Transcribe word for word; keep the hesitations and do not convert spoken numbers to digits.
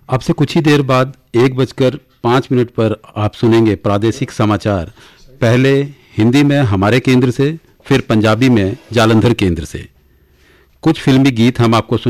अब से कुछ ही देर बाद एक बजकर पाँच मिनट पर आप सुनेंगे प्रादेशिक समाचार, पहले हिंदी में हमारे केंद्र से, फिर पंजाबी में जालंधर केंद्र से। कुछ फिल्मी गीत हम आपको